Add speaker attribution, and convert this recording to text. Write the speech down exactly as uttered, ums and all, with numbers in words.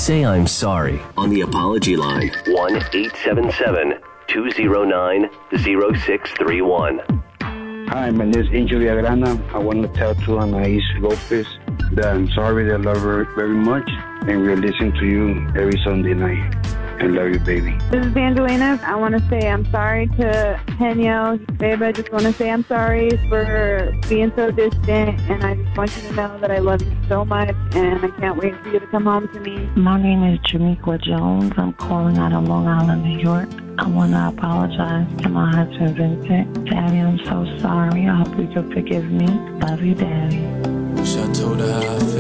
Speaker 1: say I'm sorry.
Speaker 2: On the apology line, one eight seven seven, two zero nine, zero six three one.
Speaker 3: Hi, my name is Angel Villagrana. I want to tell to Anais Lopez that I'm sorry that I love her very much, and we're listening to you every Sunday night. I love you, baby.
Speaker 4: This is Angelina. I want to say I'm sorry to Danielle. Babe, I just want to say I'm sorry for being so distant, and I just want you to know that I love you so much, and I can't wait for you to come home to me.
Speaker 5: My name is Jamiqua Jones. I'm calling out of Long Island, New York. I want to apologize to my husband, Vincent. Daddy, I'm so sorry. I hope you can forgive me. Love you, Daddy.
Speaker 6: Wish I told her how I feel.